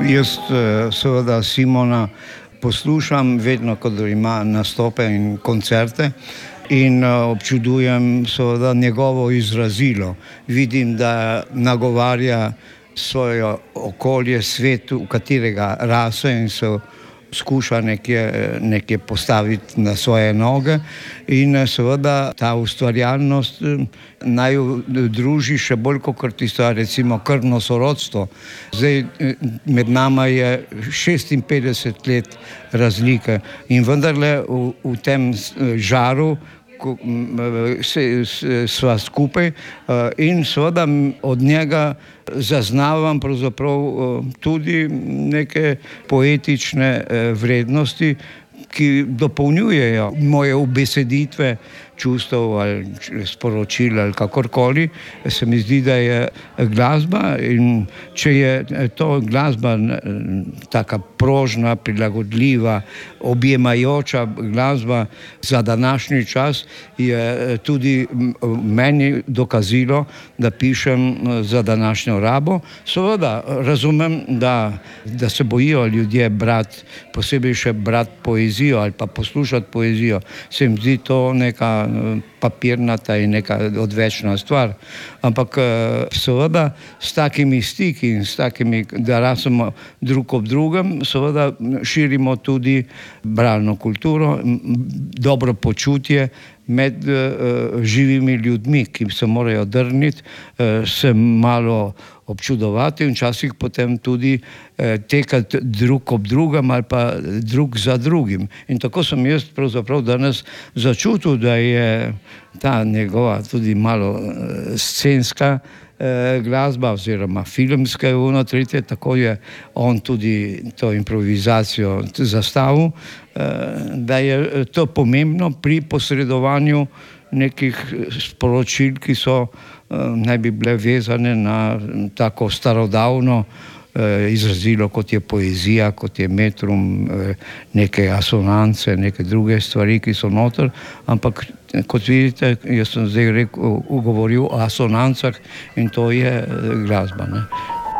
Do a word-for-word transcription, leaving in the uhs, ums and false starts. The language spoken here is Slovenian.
Jaz seveda Simona poslušam vedno, ko ima nastope in koncerte, in občudujem seveda njegovo izrazilo. Vidim, da nagovarja svoje okolje, svet, v katerega rase, in se skuša nekje, nekje postaviti na svoje noge, in seveda ta ustvarjalnost naj druži še bolj kot tisto, recimo, krvno sorodstvo. Zdaj med nama je šestinpetdeset let razlike in vendarle v, v tem žaru sva skupaj, in seveda od njega zaznavam pravzaprav tudi neke poetične vrednosti, ki dopolnjujejo moje ubeseditve čustev ali sporočil ali kakorkoli. Se mi zdi, da je glasba, in če je to glasba taka prožna, prilagodljiva, objemajoča glasba za današnji čas, je tudi meni dokazilo, da pišem za današnjo rabo. Seveda razumem, da, da se bojijo ljudje brati, posebej še brati poezijo ali pa poslušati poezijo. Se mi zdi to neka papirnata in neka odvečna stvar. Ampak seveda s takimi stiki in s takimi, da rasemo drug ob drugem, seveda širimo tudi bralno kulturo, dobro počutje med uh, živimi ljudmi, ki se morajo drniti, uh, se malo občudovati in včasih potem tudi uh, tekati drug ob drugem ali pa drug za drugim. In tako sem jaz pravzaprav danes začutil, da je ta njegova tudi malo uh, scenska uh, glasba oziroma filmska je ono tretje, tako je on tudi to improvizacijo zastavil, da je to pomembno pri posredovanju nekih sporočil, ki so naj bi bile vezane na tako starodavno izrazilo, kot je poezija, kot je metrum, neke asonance, neke druge stvari, ki so noter, ampak kot vidite, jaz sem zdaj rekel, govoril o asonancah, in to je glasba, ne.